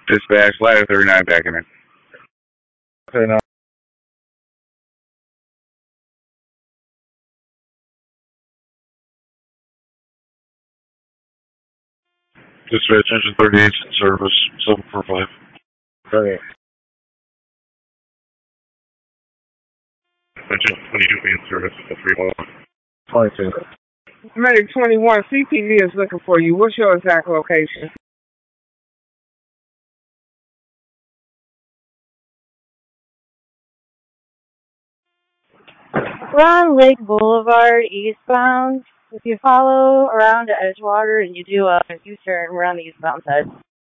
Dispatch, ladder 39 backing in. Okay, now. Dispatch, engine 38 in service, 745. Okay. Engine 22 in service, 311. 22. Medic 21, CPD is looking for you. What's your exact location? We're on Lake Boulevard eastbound. If you follow around to Edgewater and you do a U-turn, we're on the eastbound side.